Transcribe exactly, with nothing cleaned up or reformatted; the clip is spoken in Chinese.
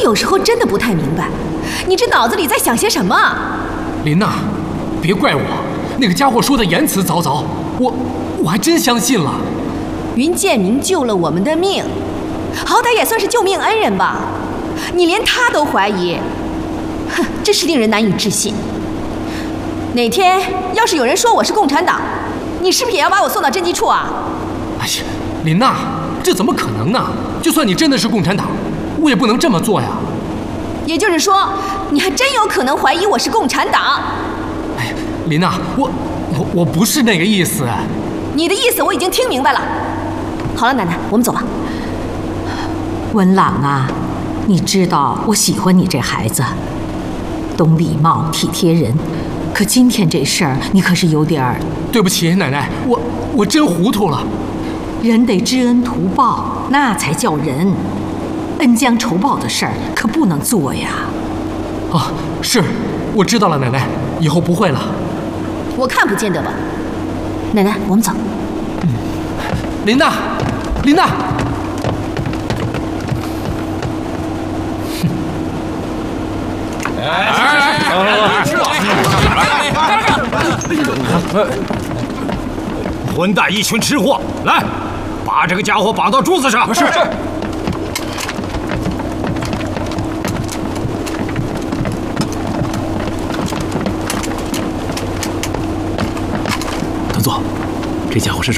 有时候真的不太明白，你这脑子里在想些什么？ 林娜，别怪我，那个家伙说的言辞凿凿，我我还真相信了。 云建明救了我们的命，好歹也算是救命恩人吧，你连他都怀疑，哼，真是令人难以置信。哪天要是有人说我是共产党，你是不是也要把我送到侦缉处啊？ 哎呀，林娜，这怎么可能呢？就算你真的是共产党，我也不能这么做呀。 也就是说，你还真有可能怀疑我是共产党？ 哎呀，林娜，我我我不是那个意思。 你的意思我已经听明白了。好了，奶奶，我们走吧。 文朗啊，你知道我喜欢你这孩子，懂礼貌、体贴人。可今天这事儿，你可是有点儿…… 对不起，奶奶，我我真糊涂了。 人得知恩图报，那才叫人。恩将仇报的事儿可不能做呀。 啊，是，我知道了，奶奶，以后不会了。 我看不见得吧。奶奶，我们走。 嗯，林娜，林娜。 哎，来吃了，混蛋，一群吃货！来，把这个家伙绑到柱子上。是是。 团座，这家伙身手